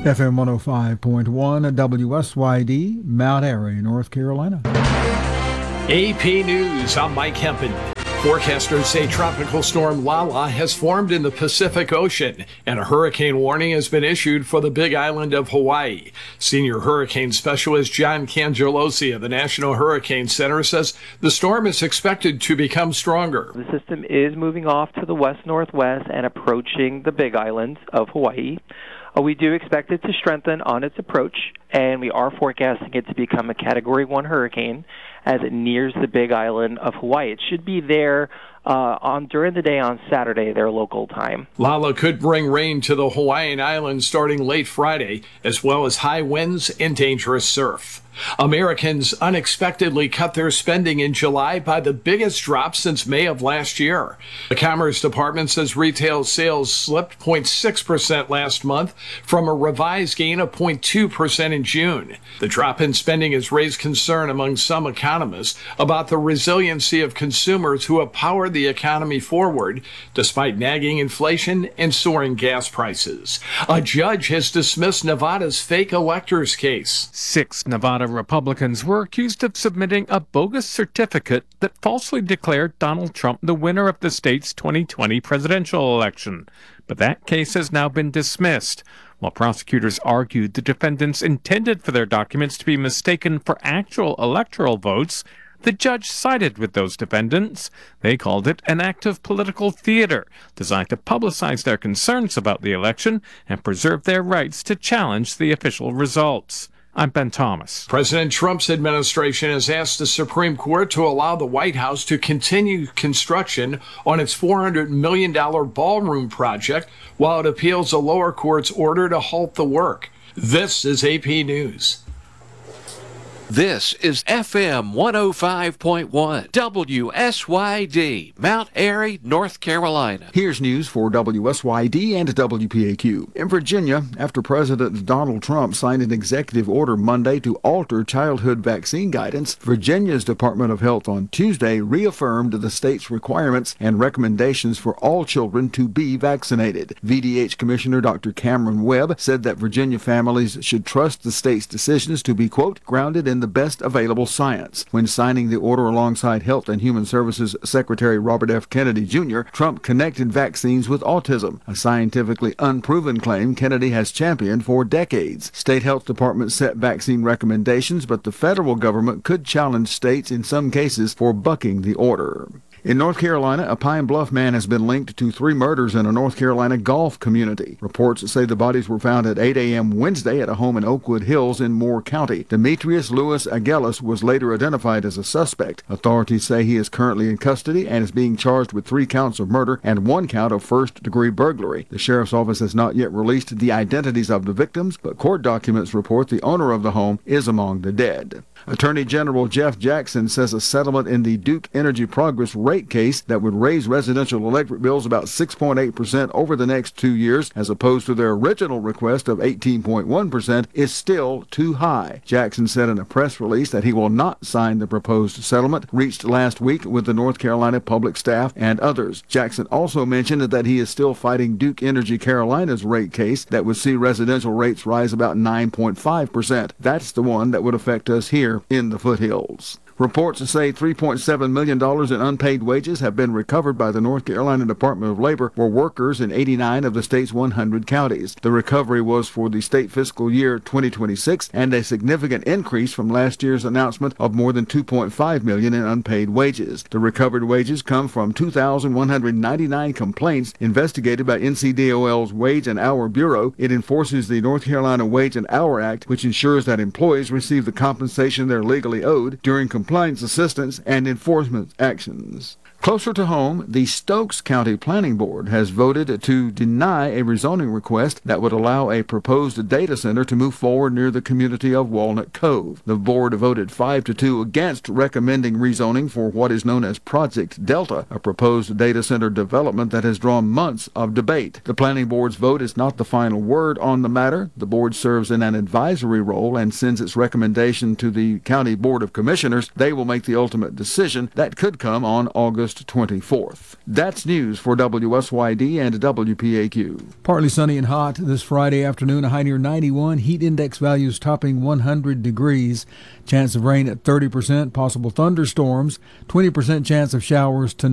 FM 105.1 at WSYD, Mount Airy, North Carolina. AP News, I'm Mike Hempen. Forecasters say Tropical Storm Lala has formed in the Pacific Ocean, and a hurricane warning has been issued for the Big Island of Hawaii. Senior hurricane specialist John Cangelosi of the National Hurricane Center says the storm is expected to become stronger. The system is moving off to the west-northwest and approaching the Big Island of Hawaii. We do expect it to strengthen on its approach, and we are forecasting it to become a Category 1 hurricane as it nears the Big Island of Hawaii. It should be there during the day on Saturday, their local time. Lala could bring rain to the Hawaiian Islands starting late Friday, as well as high winds and dangerous surf. Americans unexpectedly cut their spending in July by the biggest drop since May of last year. The Commerce Department says retail sales slipped 0.6% last month from a revised gain of 0.2% in June. The drop in spending has raised concern among some economists about the resiliency of consumers who have powered the economy forward despite nagging inflation and soaring gas prices. A judge has dismissed Nevada's fake electors case. 6 Nevada Republicans were accused of submitting a bogus certificate that falsely declared Donald Trump the winner of the state's 2020 presidential election. But that case has now been dismissed. While prosecutors argued the defendants intended for their documents to be mistaken for actual electoral votes, the judge sided with those defendants. They called it an act of political theater designed to publicize their concerns about the election and preserve their rights to challenge the official results. I'm Ben Thomas. President Trump's administration has asked the Supreme Court to allow the White House to continue construction on its $400 million ballroom project while it appeals a lower court's order to halt the work. This is AP News. This is FM 105.1 WSYD, Mount Airy, North Carolina. Here's news for WSYD and WPAQ. In Virginia, after President Donald Trump signed an executive order Monday to alter childhood vaccine guidance, Virginia's Department of Health on Tuesday reaffirmed the state's requirements and recommendations for all children to be vaccinated. VDH Commissioner Dr. Cameron Webb said that Virginia families should trust the state's decisions to be, quote, grounded in the best available science. When signing the order alongside Health and Human Services Secretary Robert F. Kennedy Jr., Trump connected vaccines with autism, a scientifically unproven claim Kennedy has championed for decades. State health departments set vaccine recommendations, but the federal government could challenge states in some cases for bucking the order. In North Carolina, a Pine Bluff man has been linked to 3 murders in a North Carolina golf community. Reports say the bodies were found at 8 a.m. Wednesday at a home in Oakwood Hills in Moore County. Demetrius Lewis Agelis was later identified as a suspect. Authorities say he is currently in custody and is being charged with 3 counts of murder and 1 count of first-degree burglary. The sheriff's office has not yet released the identities of the victims, but court documents report the owner of the home is among the dead. Attorney General Jeff Jackson says a settlement in the Duke Energy Progress rate case that would raise residential electric bills about 6.8% over the next 2 years, as opposed to their original request of 18.1%, is still too high. Jackson said in a press release that he will not sign the proposed settlement reached last week with the North Carolina public staff and others. Jackson also mentioned that he is still fighting Duke Energy Carolina's rate case that would see residential rates rise about 9.5%. That's the one that would affect us here in the foothills. Reports say $3.7 million in unpaid wages have been recovered by the North Carolina Department of Labor for workers in 89 of the state's 100 counties. The recovery was for the state fiscal year 2026 and a significant increase from last year's announcement of more than $2.5 million in unpaid wages. The recovered wages come from 2,199 complaints investigated by NCDOL's Wage and Hour Bureau. It enforces the North Carolina Wage and Hour Act, which ensures that employees receive the compensation they're legally owed during compliance assistance and enforcement actions. Closer to home, the Stokes County Planning Board has voted to deny a rezoning request that would allow a proposed data center to move forward near the community of Walnut Cove. The board voted 5-2 against recommending rezoning for what is known as Project Delta, a proposed data center development that has drawn months of debate. The Planning Board's vote is not the final word on the matter. The board serves in an advisory role and sends its recommendation to the County Board of Commissioners. They will make the ultimate decision that could come on August August 24th. That's news for WSYD and WPAQ. Partly sunny and hot this Friday afternoon, a high near 91. Heat index values topping 100 degrees. Chance of rain at 30%, possible thunderstorms, 20% chance of showers tonight.